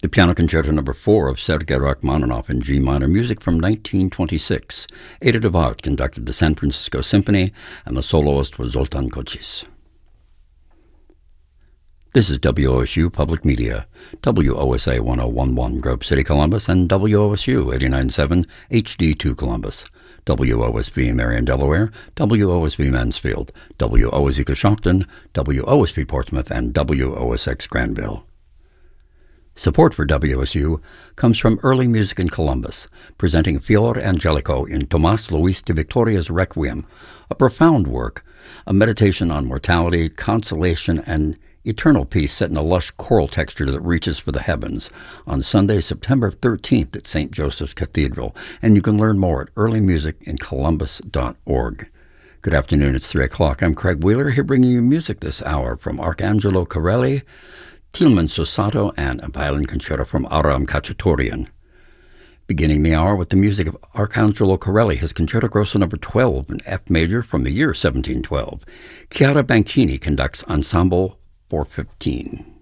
The Piano Concerto No. 4 of Sergei Rachmaninoff in G minor, music from 1926. Ada de Waard conducted the San Francisco Symphony, and the soloist was Zoltan Kocis. This is WOSU Public Media, WOSA 1011 Grove City, Columbus, and WOSU 89.7 HD2 Columbus, WOSV Marion, Delaware, WOSV Mansfield, WOSE Coshocton, WOSV Portsmouth, and WOSX Granville. Support for WSU comes from Early Music in Columbus, presenting Fior Angelico in Tomás Luis de Victoria's Requiem, a profound work, a meditation on mortality, consolation, and eternal peace set in a lush choral texture that reaches for the heavens, on Sunday, September 13th at St. Joseph's Cathedral, and you can learn more at earlymusicincolumbus.org. Good afternoon, it's 3 o'clock. I'm Craig Wheeler, here bringing you music this hour from Arcangelo Corelli, Tilman Susato, and a violin concerto from Aram Khachaturian. Beginning the hour with the music of Arcangelo Corelli, his Concerto Grosso No. 12 in F major from the year 1712. Chiara Banchini conducts Ensemble 415.